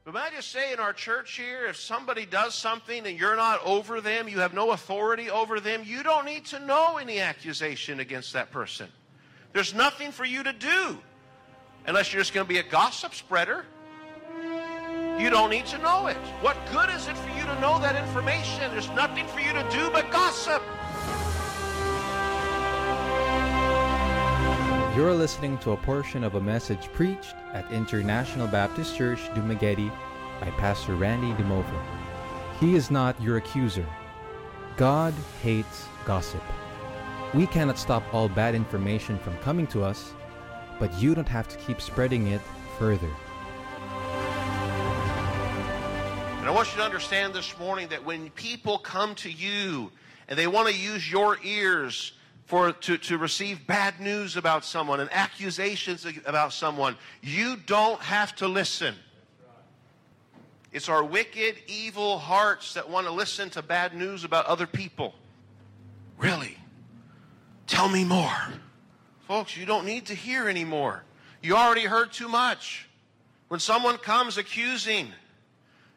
But may I just say, in our church here, if somebody does something and you're not over them, you have no authority over them, you don't need to know any accusation against that person. There's nothing for you to do unless you're just going to be a gossip spreader. You don't need to know it. What good is it for you to know that information? There's nothing for you to do but gossip. You're listening to a portion of a message preached at International Baptist Church, Dumaguete by Pastor Randy DeMova. He is not your accuser. God hates gossip. We cannot stop all bad information from coming to us, but you don't have to keep spreading it further. And I want you to understand this morning that when people come to you and they want to use your ears to receive bad news about someone and accusations about someone, you don't have to listen. It's our wicked, evil hearts that want to listen to bad news about other people. Really? Tell me more. Folks, you don't need to hear anymore. You already heard too much. When someone comes accusing,